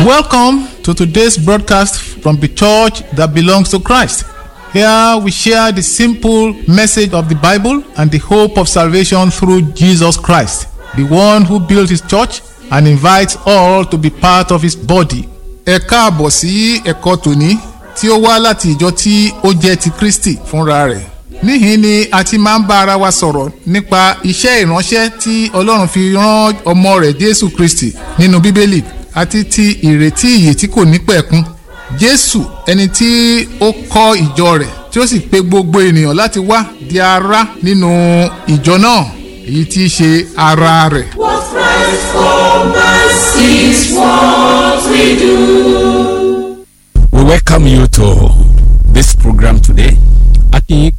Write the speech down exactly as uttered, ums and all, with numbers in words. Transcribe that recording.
Welcome to today's broadcast from the church that belongs to Christ. Here we share the simple message of the Bible and the hope of salvation through Jesus Christ, the one who built his church and invites all to be part of his body. Ẹ káàbọ̀ sí ẹ̀kọ́ tòní tí ó wá láti ìjọ tí ó jẹ́ ti Kristi fúnra rẹ̀. Níhìn ni a ti máa ń bá ara wa sọ̀rọ̀ nípa iṣẹ́ ìránṣẹ́ tí Ọlọ́run fi rán ọmọ rẹ̀ Jésù Kristi nínú Bíbélì àti ti ìrètí ìyè tí kò ní pẹ̀kun. Jésù ẹni tí ó kọ́ ìjọ rẹ̀ tí ó sì pe gbogbo ènìyàn láti wá di ara nínú ìjọ náà èyí tí í ṣe ara rẹ̀. What Christ for us is what we do. We welcome you to this program today.